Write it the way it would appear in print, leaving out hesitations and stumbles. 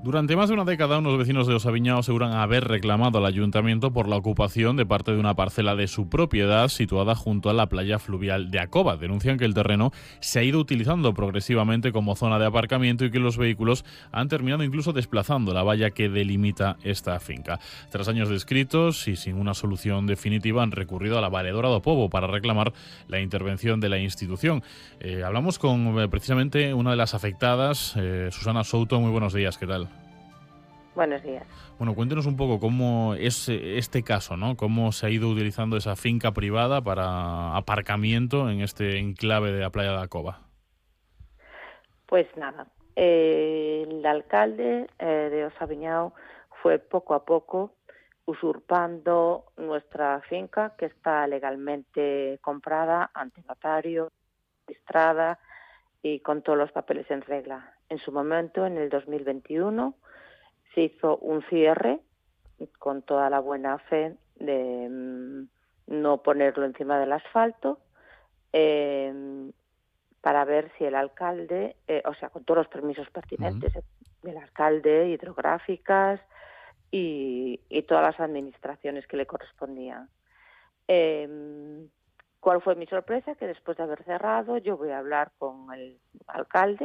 Durante más de una década, unos vecinos de Osaviñao aseguran haber reclamado al ayuntamiento por la ocupación de parte de una parcela de su propiedad situada junto a la playa fluvial de Acova. Denuncian que el terreno se ha ido utilizando progresivamente como zona de aparcamiento y que los vehículos han terminado incluso desplazando la valla que delimita esta finca. Tras años de escritos y sin una solución definitiva, han recurrido a la valedora do Pobo para reclamar la intervención de la institución. Hablamos con precisamente una de las afectadas, Susana Souto. Muy buenos días, ¿qué tal? Buenos días. Bueno, cuéntenos un poco cómo es este caso, ¿no? Cómo se ha ido utilizando esa finca privada para aparcamiento en este enclave de la playa de Acova. Pues nada, el alcalde de Osaviñao fue poco a poco usurpando nuestra finca, que está legalmente comprada ante notario, registrada y con todos los papeles en regla. En su momento, en el 2021, se hizo un cierre con toda la buena fe de no ponerlo encima del asfalto, eh, para ver si el alcalde, con todos los permisos Uh-huh. pertinentes del alcalde, hidrográficas y todas las administraciones que le correspondían. ¿Cuál fue mi sorpresa? Que después de haber cerrado, yo voy a hablar con el alcalde